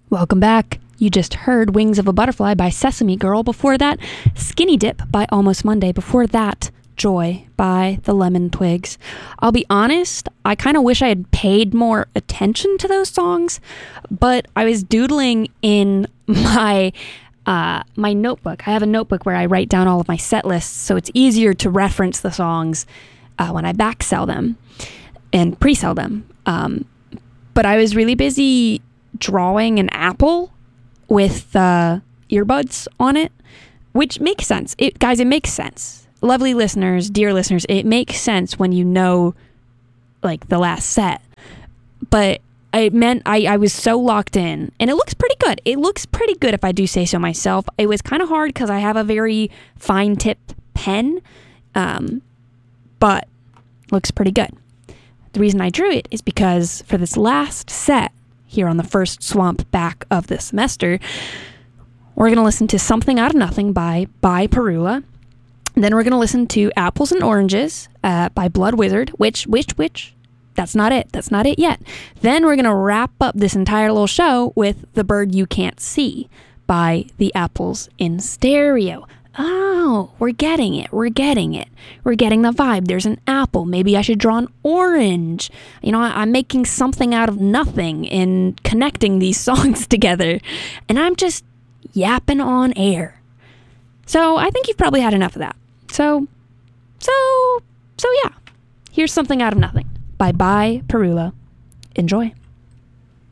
Welcome back. You just heard Wings of a Butterfly by Sesame Girl. Before that, Skinny Dip by Almost Monday. Before that, Joy by the Lemon Twigs. I'll be honest, I kind of wish I had paid more attention to those songs, but I was doodling in my notebook. I have a notebook where I write down all of my set lists, so it's easier to reference the songs when I back sell them and pre-sell them. But I was really busy drawing an apple with earbuds on it, which makes sense. It makes sense. Lovely listeners, dear listeners, it makes sense when you know, like, the last set. But it meant I was so locked in, and it looks pretty good. It looks pretty good if I do say so myself. It was kind of hard because I have a very fine tip pen, but looks pretty good. The reason I drew it is because for this last set here on the first swamp back of the semester, we're going to listen to Something Out of Nothing by Perula. Then we're going to listen to Apples and Oranges by Blood Wizard, which, that's not it. That's not it yet. Then we're going to wrap up this entire little show with The Bird You Can't See by The Apples in Stereo. Oh, we're getting it. We're getting the vibe. There's an apple. Maybe I should draw an orange. You know, I'm making something out of nothing in connecting these songs together. And I'm just yapping on air. So I think you've probably had enough of that. So yeah. Here's Something Out of Nothing by Perula. Enjoy.